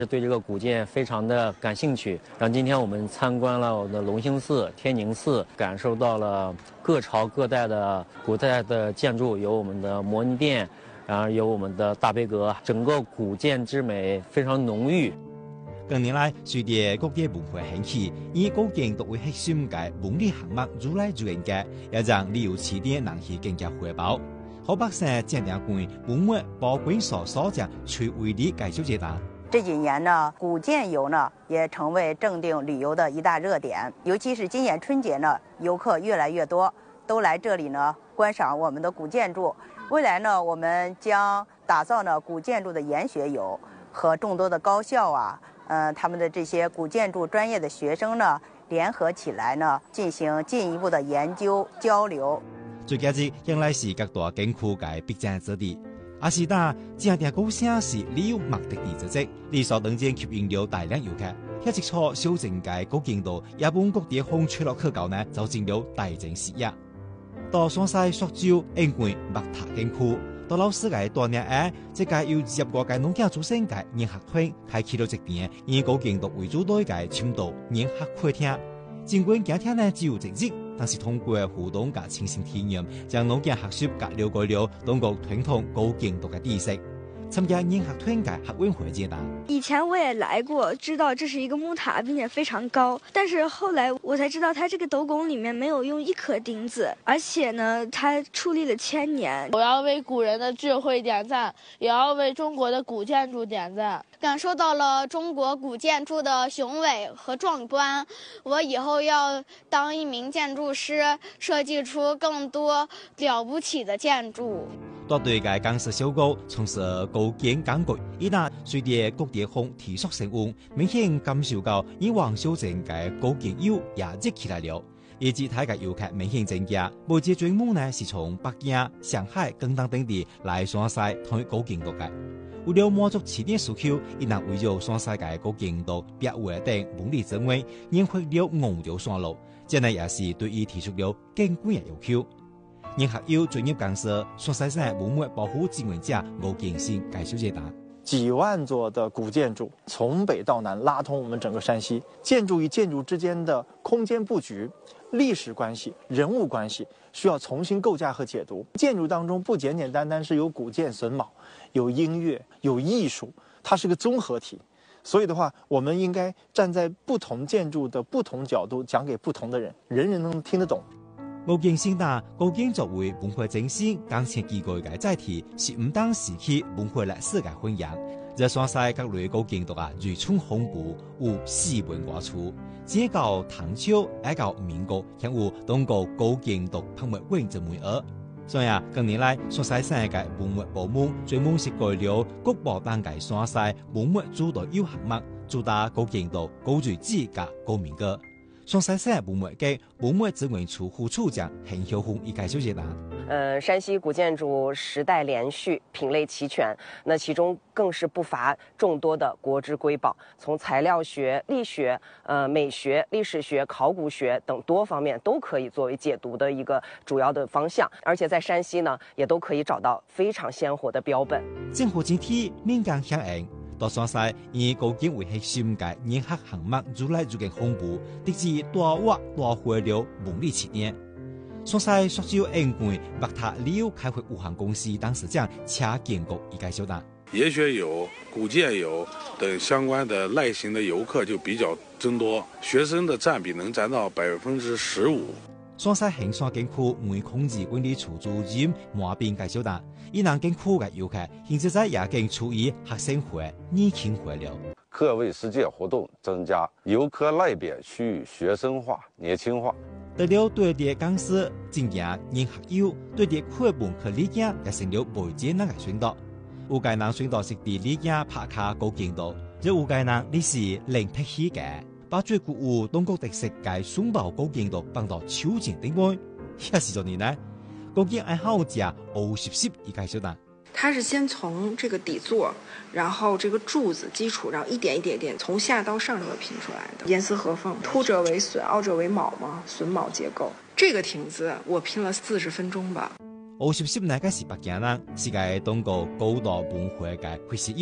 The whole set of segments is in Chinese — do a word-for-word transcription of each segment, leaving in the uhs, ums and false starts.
对这个古建非常的感兴趣，然后今天我们参观了我们的隆兴寺、天宁寺，感受到了各朝各代的古代的建筑，有我们的摩尼殿，然后有我们的大悲阁，整个古建之美非常浓郁。 近年来，隨着國際文化興起，以古建作為核心嘅文理項目越來越嚴格，也讓旅遊起點人氣更加火爆。好百姓堅定關文物保管所所長最為的介紹解答。 这几年呢，古建游呢也成为正定旅游的一大热点，尤其是今年春节呢，游客越来越多，都来这里呢观赏我们的古建筑。未来呢，我们将打造呢古建筑的研学游，和众多的高校啊，呃，他们的这些古建筑专业的学生呢联合起来呢，进行进一步的研究交流。 最近日向來是各大景區嘅必爭之地。阿是打正定高城是旅遊目的地之一，理所當然吸引了大量遊客。一直錯小鎮嘅古建道，日本各地風吹落去後呢，就進了大正視野。到雙西塑膠因為木塔景區，到老師嘅多年誒，即係有二十個嘅農家組成嘅研學團，開啟了一年以古建道為主題嘅深度研學會廳。儘管今天呢只有一日，但是通過互動嘅親身體驗，將農家學習嘅了解了中國傳統古建道嘅知識。參加研學團嘅學運會解答。 以前我也來過，知道這是一個木塔，並且非常高。但是後來我才知道，它這個斗拱裡面沒有用一顆釘子，而且呢，它矗立了千年。 我要為古人的智慧點讚，也要為中國的古建築點讚。 感受到了中國古建築的雄偉和壯觀，我以後要當一名建築師，設計出更多了不起的建築。 多對嘅建設小高從事古建建築，一旦隨着各地方提速升溫，明顯感受到以往小鎮嘅古建遊也熱起來了。以及睇嘅遊客明顯增加，每節專門呢是從北京、上海等等等地來雙西睇古建道嘅。為了滿足起點需求，一旦為咗雙西嘅古建道別為等文理之外，研發了五條線路，這呢也是對於提出了更貴嘅要求。研學有專業講師，雙西省文物保護志願者吳建新介紹解答。 幾萬座的古建築從北到南拉通我們整個山西，建築與建築之間的空間佈局、歷史關係、人物關係需要重新構架和解讀。建築當中不簡簡單單是有古建榫卯、有音樂、有藝術，它是個綜合體。所以的話，我們應該站在不同建築的不同角度講給不同的人，人人能聽得懂。 吳建新打古建作為文化中心剛前幾個嘅載體，是唔當時期文化歷史嘅弘揚。在雙西各類古建築啊，如春紅布有四文化處，只到唐朝，挨到民國，向有中國古建築拍賣會之門額。所以啊，近年來雙西省嘅文物部門專門是改了國寶檔嘅雙西文物主導有項目，主打古建築、古遺址及古民歌。雙西省文物局文物資源處副處長陳曉紅一介紹解答。 呃，山西古建築時代連續，品類齊全，那其中更是不乏眾多的國之瑰寶，從材料學、力學、呃美學、歷史學、考古學等多方面都可以作為解讀的一個主要的方向，而且在山西呢，也都可以找到非常鮮活的標本。政府整體民間響應。到雙西以古建為核心嘅研學項目，越來越嘅豐富，直至大挖大回了文理起點。雙西塑膠因為木塔旅遊開發有限公司董事長車建國一介紹答： 研學遊、古建遊等相關的類型的遊客就比較增多，學生的佔比能佔到百分之十五。 雙西衡山景區煤控制管理處主任馬斌介紹答：以南景區嘅遊客現在在也更處於學生會、年輕會了。 課外實踐活動增加，遊客類別趨於學生化、年輕化。 得了對啲講師經驗研學友，對啲課本和理解也成了媒介那個宣導。有介人宣導是啲理解拍卡古建道，就有介人你是零撇起嘅。把最古有中國特色嘅宋寶古建道放到秋景頂位，也是做年呢。古建愛好者歐十十一介紹答。 它是先從這個底座，然後這個柱子基礎，然後一點一點點從下到上這個拼出來的，嚴絲合縫，凸者為榫，凹者為卯嘛，榫卯結構。這個亭子我拼了四十分鐘吧。 歐十十那個是北京人，是個中國高度文化嘅會識友。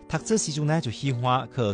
讀書時陣呢就喜歡去